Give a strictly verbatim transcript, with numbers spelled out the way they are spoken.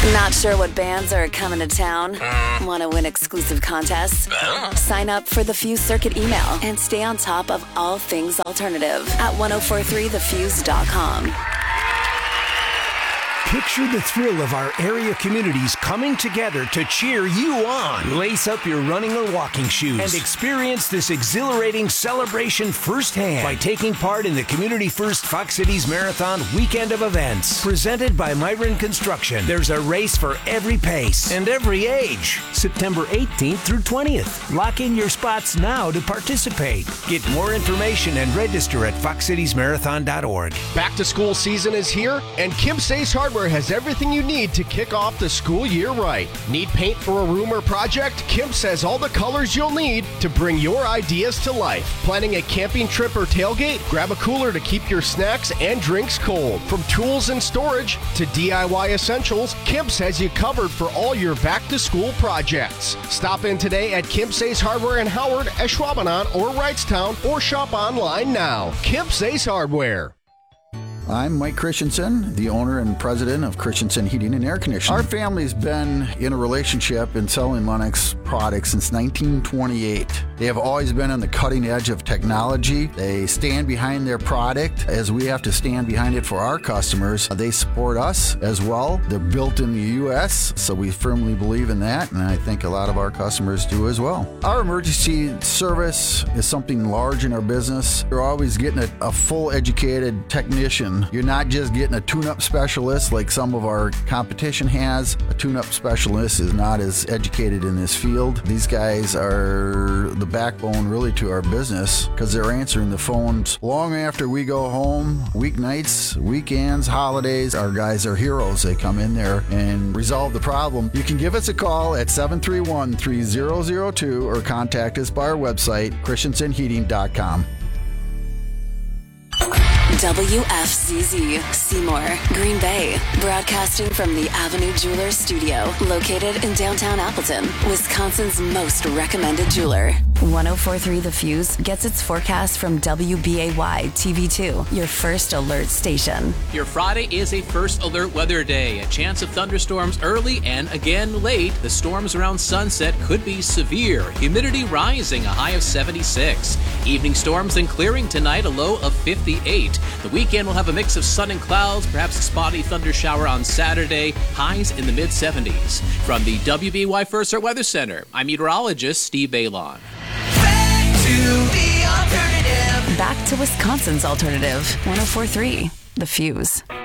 Not sure what bands are coming to town? Want to win exclusive contests? Sign up for the Fuse Circuit email and stay on top of all things alternative at ten forty-three the fuse dot com. Picture the thrill of our area communities coming together to cheer you on. Lace up your running or walking shoes and experience this exhilarating celebration firsthand by taking part in the Community First Fox Cities Marathon Weekend of Events. Presented by Myron Construction, there's a race for every pace and every age. September eighteenth through twentieth. Lock in your spots now to participate. Get more information and register at fox cities marathon dot org. Back to school season is here, and Kim's Ace Hardware has everything you need to kick off the school year right. Need paint for a room or project? Kim's has all the colors you'll need to bring your ideas to life. Planning a camping trip or tailgate? Grab a cooler to keep your snacks and drinks cold. From tools and storage to D I Y essentials, Kim's has you covered for all your back-to-school projects. Stop in today at Kim's Ace Hardware in Howard, Ashwaubenon, or Wrightstown, or shop online now. Kim's Ace Hardware. I'm Mike Christensen, the owner and president of Christensen Heating and Air Conditioning. Our family's been in a relationship in selling Lennox products since nineteen twenty-eight. They have always been on the cutting edge of technology. They stand behind their product as we have to stand behind it for our customers. They support us as well. They're built in the U S, so we firmly believe in that, and I think a lot of our customers do as well. Our emergency service is something large in our business. You're always getting a, a full educated technician. You're not just getting a tune-up specialist like some of our competition has. A tune-up specialist is not as educated in this field. These guys are the backbone really to our business because they're answering the phones long after we go home, weeknights, weekends, holidays. Our guys are heroes. They come in there and resolve the problem. You can give us a call at seven three one, three zero zero two or contact us by our website, christensen heating dot com. W F Z Z, Seymour, Green Bay, broadcasting from the Avenue Jewelers Studio, located in downtown Appleton, Wisconsin's most recommended jeweler. ten forty-three The Fuse gets its forecast from W B A Y T V two, your first alert station. Your Friday is a first alert weather day. A chance of thunderstorms early and again late. The storms around sunset could be severe. Humidity rising, a high of seventy-six. Evening storms and clearing tonight, a low of fifty-eight. The weekend will have a mix of sun and clouds, perhaps a spotty thunder shower on Saturday, highs in the mid seventies. From the W B Y First Alert Weather Center, I'm meteorologist Steve Bailon. Back to the alternative. Back to Wisconsin's alternative, ten forty-three The Fuse.